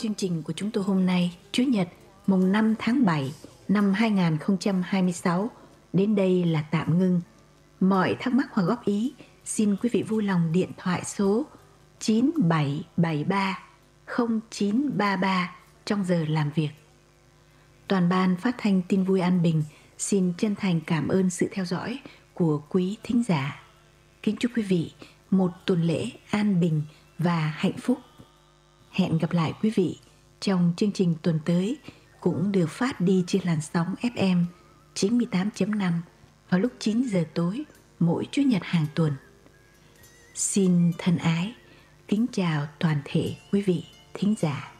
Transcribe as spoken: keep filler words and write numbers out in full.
Chương trình của chúng tôi hôm nay, Chủ nhật, mùng năm tháng bảy năm hai nghìn không trăm hai mươi sáu, đến đây là tạm ngưng. Mọi thắc mắc hoặc góp ý, xin quý vị vui lòng điện thoại số chín bảy bảy ba không chín ba ba trong giờ làm việc. Toàn ban phát thanh Tin Vui An Bình xin chân thành cảm ơn sự theo dõi của quý thính giả. Kính chúc quý vị một tuần lễ an bình và hạnh phúc. Hẹn gặp lại quý vị trong chương trình tuần tới, cũng được phát đi trên làn sóng ép em chín mươi tám chấm năm vào lúc chín giờ tối mỗi Chủ nhật hàng tuần. Xin thân ái kính chào toàn thể quý vị thính giả.